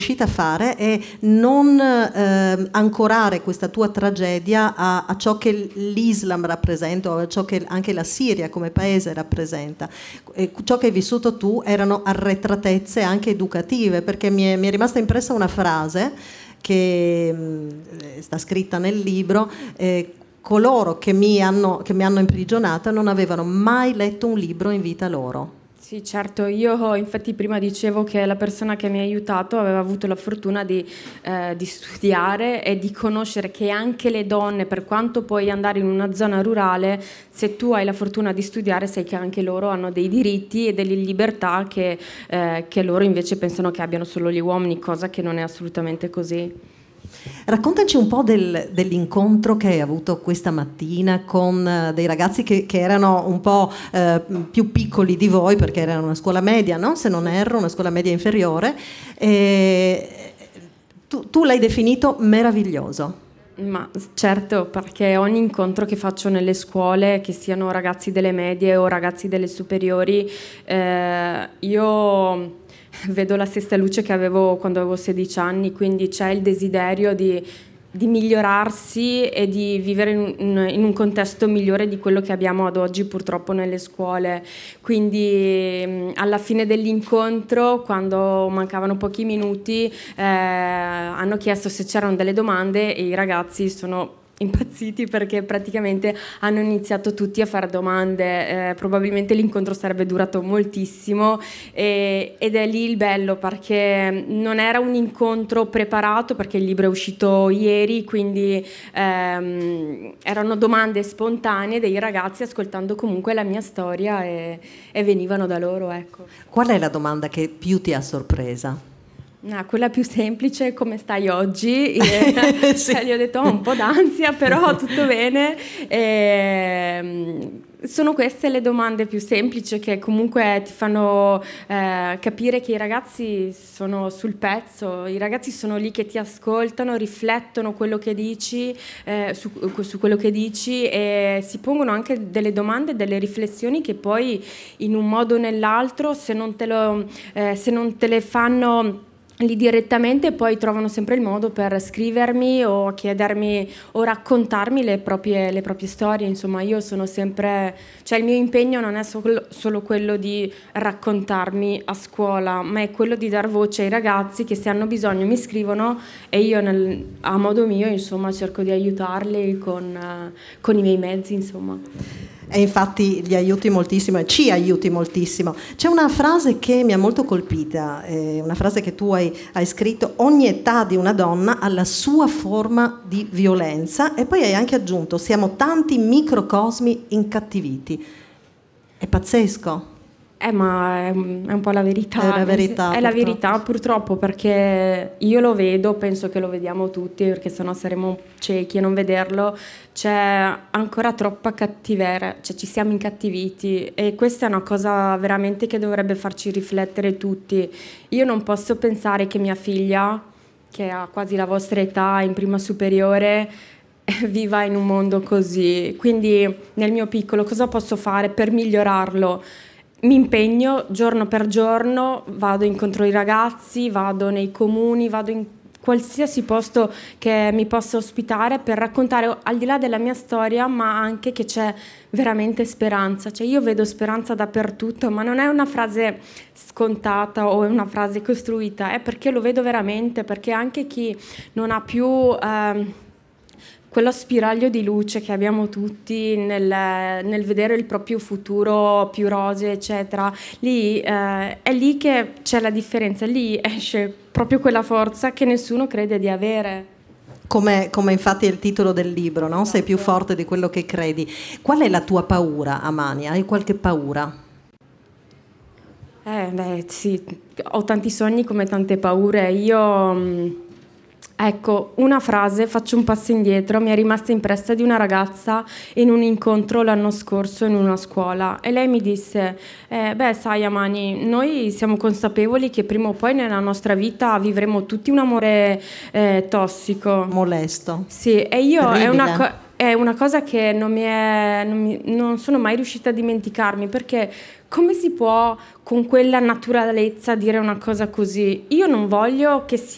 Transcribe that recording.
riuscita a fare è non ancorare questa tua tragedia a ciò che l'Islam rappresenta o a ciò che anche la Siria come paese rappresenta. Ciò che hai vissuto tu erano arretratezze anche educative, perché mi è rimasta impressa una frase che sta scritta nel libro. Coloro che mi hanno imprigionata non avevano mai letto un libro in vita loro. Sì, certo, io infatti prima dicevo che la persona che mi ha aiutato aveva avuto la fortuna di studiare e di conoscere che anche le donne, per quanto puoi andare in una zona rurale, se tu hai la fortuna di studiare sai che anche loro hanno dei diritti e delle libertà che loro invece pensano che abbiano solo gli uomini, cosa che non è assolutamente così. Raccontaci un po' dell'incontro che hai avuto questa mattina con dei ragazzi che erano un po' più piccoli di voi, perché erano una scuola media, no? Se non erro, una scuola media inferiore. Tu l'hai definito meraviglioso. Ma certo, perché ogni incontro che faccio nelle scuole, che siano ragazzi delle medie o ragazzi delle superiori, io vedo la stessa luce che avevo quando avevo 16 anni, quindi c'è il desiderio di migliorarsi e di vivere in un contesto migliore di quello che abbiamo ad oggi purtroppo nelle scuole. Quindi alla fine dell'incontro, quando mancavano pochi minuti, hanno chiesto se c'erano delle domande e i ragazzi sono impazziti perché praticamente hanno iniziato tutti a fare domande. Probabilmente l'incontro sarebbe durato moltissimo ed è lì il bello, perché non era un incontro preparato, perché il libro è uscito ieri, quindi erano domande spontanee dei ragazzi ascoltando comunque la mia storia e venivano da loro, ecco. Qual è la domanda che più ti ha sorpresa? Quella più semplice, come stai oggi? Sì. Gli ho detto un po' d'ansia, però tutto bene. Sono queste le domande più semplici che comunque ti fanno capire che i ragazzi sono sul pezzo, i ragazzi sono lì che ti ascoltano, riflettono quello che dici, su quello che dici, e si pongono anche delle domande, delle riflessioni che poi in un modo o nell'altro, se non te le fanno lì direttamente, poi trovano sempre il modo per scrivermi o chiedermi o raccontarmi le proprie storie. Insomma, io sono sempre, cioè il mio impegno non è solo quello di raccontarmi a scuola, ma è quello di dar voce ai ragazzi che, se hanno bisogno, mi scrivono e io a modo mio, insomma, cerco di aiutarli con i miei mezzi, insomma. E infatti li aiuti moltissimo e ci aiuti moltissimo. C'è una frase che mi ha molto colpita, una frase che tu hai scritto: ogni età di una donna ha la sua forma di violenza, e poi hai anche aggiunto: siamo tanti microcosmi incattiviti. È pazzesco. Ma è un po' la verità. È la verità, È la verità, purtroppo, perché io lo vedo, penso che lo vediamo tutti, perché sennò saremo ciechi a non vederlo. C'è ancora troppa cattiveria, cioè ci siamo incattiviti, e questa è una cosa veramente che dovrebbe farci riflettere tutti. Io non posso pensare che mia figlia, che ha quasi la vostra età, in prima superiore, viva in un mondo così. Quindi nel mio piccolo cosa posso fare per migliorarlo? Mi impegno giorno per giorno, vado incontro ai ragazzi, vado nei comuni, vado in qualsiasi posto che mi possa ospitare per raccontare, al di là della mia storia, ma anche che c'è veramente speranza. Cioè, io vedo speranza dappertutto, ma non è una frase scontata o è una frase costruita, è perché lo vedo veramente, perché anche chi non ha più quello spiraglio di luce che abbiamo tutti nel vedere il proprio futuro più roseo, eccetera, lì è lì che c'è la differenza, lì esce proprio quella forza che nessuno crede di avere. Come infatti è il titolo del libro, no? Sei più forte di quello che credi. Qual è la tua paura, Amani? Hai qualche paura? Sì, ho tanti sogni come tante paure. Ecco, una frase, faccio un passo indietro, mi è rimasta impressa, di una ragazza in un incontro l'anno scorso in una scuola, e lei mi disse: sai Amani, noi siamo consapevoli che prima o poi nella nostra vita vivremo tutti un amore tossico. Molesto. Sì, e io Terribile. è una cosa che non sono mai riuscita a dimenticarmi, perché come si può con quella naturalezza dire una cosa così? Io non voglio che sia